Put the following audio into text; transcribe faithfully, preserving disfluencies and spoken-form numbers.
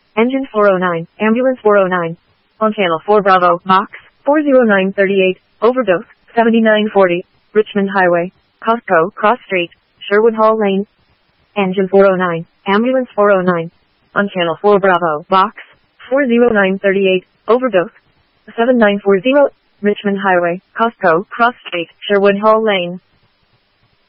Engine four oh nine, Ambulance four oh nine. On Channel four Bravo, Box four oh nine thirty-eight, Overdose, seventy-nine forty, Richmond Highway, Costco, Cross Street, Sherwood Hall Lane. Engine four oh nine, Ambulance four oh nine. On Channel four Bravo, Box four oh nine thirty-eight, Overdose, seventy-nine forty, Richmond Highway, Costco, Cross Street, Sherwood Hall Lane.